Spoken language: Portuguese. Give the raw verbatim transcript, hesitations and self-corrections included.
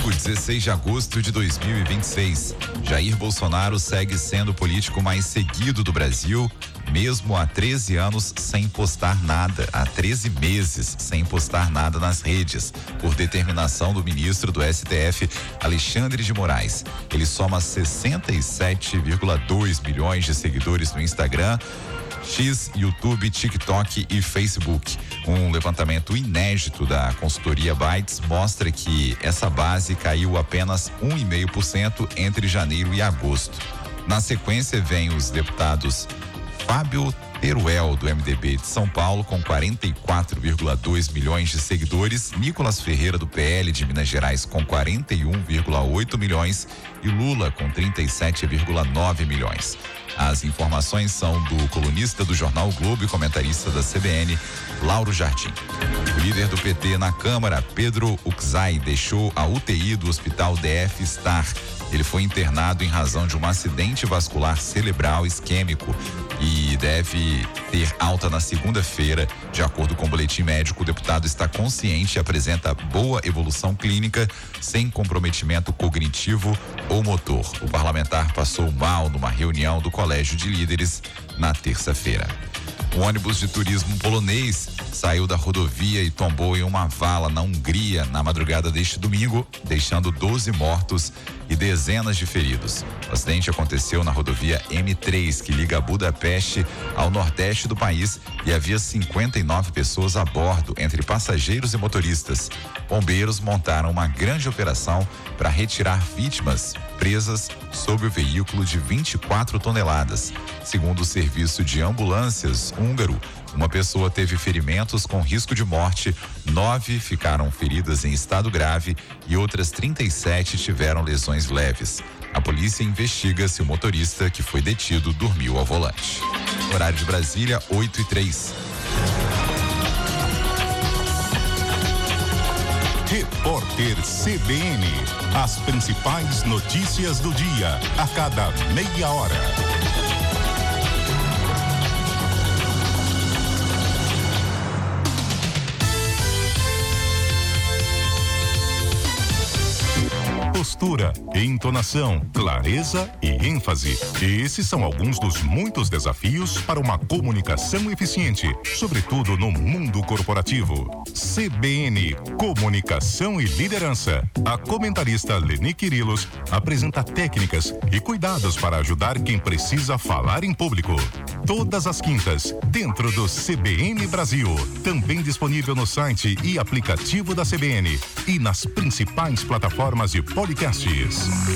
Domingo, dezesseis de agosto de dois mil e vinte e seis. Jair Bolsonaro segue sendo o político mais seguido do Brasil, mesmo há treze anos sem postar nada, há treze meses sem postar nada nas redes, por determinação do ministro do S T F, Alexandre de Moraes. Ele soma sessenta e sete vírgula dois milhões de seguidores no Instagram, X, YouTube, TikTok e Facebook. Um levantamento inédito da consultoria Bytes mostra que essa base caiu apenas um vírgula cinco por cento entre janeiro e agosto. Na sequência, vem os deputados Fábio Teruel, do M D B de São Paulo, com quarenta e quatro vírgula dois milhões de seguidores, Nicolas Ferreira, do P L de Minas Gerais, com quarenta e um vírgula oito milhões e Lula, com trinta e sete vírgula nove milhões. As informações são do colunista do Jornal o Globo e comentarista da C B N, Lauro Jardim. O líder do P T na Câmara, Pedro Uczai, deixou a U T I do Hospital D F Star. Ele foi internado em razão de um acidente vascular cerebral isquêmico e deve ter alta na segunda-feira. De acordo com o boletim médico, o deputado está consciente e apresenta boa evolução clínica, sem comprometimento cognitivo ou motor. O parlamentar passou mal numa reunião do Colégio de Líderes na terça-feira. Um ônibus de turismo polonês saiu da rodovia e tombou em uma vala na Hungria na madrugada deste domingo, deixando doze mortos e dezenas de feridos. O acidente aconteceu na rodovia M três, que liga Budapeste ao nordeste do país, e havia cinquenta e nove pessoas a bordo, entre passageiros e motoristas. Bombeiros montaram uma grande operação para retirar vítimas presas sob o veículo de vinte e quatro toneladas. Segundo o serviço de ambulâncias húngaro, uma pessoa teve ferimentos com risco de morte, nove ficaram feridas em estado grave e outras trinta e sete tiveram lesões leves. A polícia investiga se o motorista que foi detido dormiu ao volante. Horário de Brasília, oito e três. Repórter C B N. As principais notícias do dia, a cada meia hora. Postura, entonação, clareza e ênfase. Esses são alguns dos muitos desafios para uma comunicação eficiente, sobretudo no mundo corporativo. C B N, Comunicação e Liderança. A comentarista Leni Quirilos apresenta técnicas e cuidados para ajudar quem precisa falar em público. Todas as quintas, dentro do C B N Brasil. Também disponível no site e aplicativo da C B N e nas principais plataformas de podcasts.